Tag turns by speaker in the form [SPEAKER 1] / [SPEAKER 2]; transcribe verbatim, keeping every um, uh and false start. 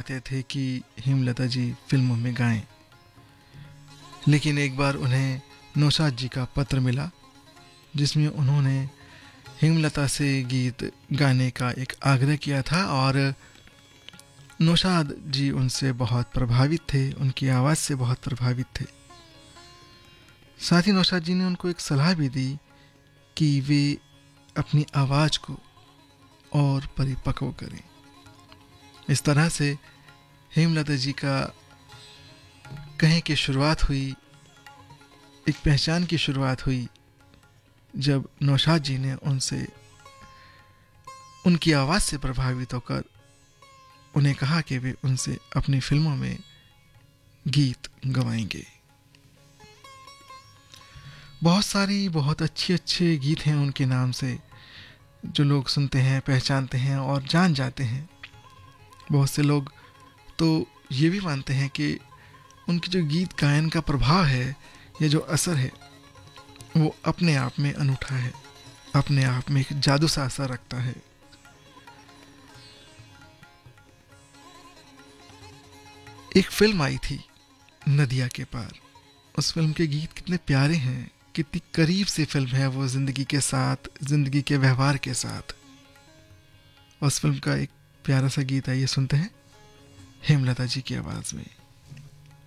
[SPEAKER 1] चाहते थे कि हेमलता जी फिल्मों में गाएं, लेकिन एक बार उन्हें नौशाद जी का पत्र मिला जिसमें उन्होंने हेमलता से गीत गाने का एक आग्रह किया था और नौशाद जी उनसे बहुत प्रभावित थे, उनकी आवाज़ से बहुत प्रभावित थे। साथ ही नौशाद जी ने उनको एक सलाह भी दी कि वे अपनी आवाज़ को और परिपक्व करें। इस तरह से हेमलता जी का कहें कि शुरुआत हुई, एक पहचान की शुरुआत हुई जब नौशाद जी ने उनसे उनकी आवाज़ से प्रभावित होकर उन्हें कहा कि वे उनसे अपनी फिल्मों में गीत गवाएंगे। बहुत सारी बहुत अच्छे अच्छे गीत हैं उनके नाम से जो लोग सुनते हैं, पहचानते हैं और जान जाते हैं। बहुत से लोग तो ये भी मानते हैं कि उनकी जो गीत गायन का प्रभाव है या जो असर है वो अपने आप में अनूठा है, अपने आप में एक जादू सा असर रखता है। एक फिल्म आई थी नदिया के पार, उस फिल्म के गीत कितने प्यारे हैं, कितनी करीब से फिल्म है वो ज़िंदगी के साथ, ज़िंदगी के व्यवहार के साथ। उस फिल्म का एक प्यारा सा गीत आइए सुनते हैं हेमलता जी की आवाज़ में।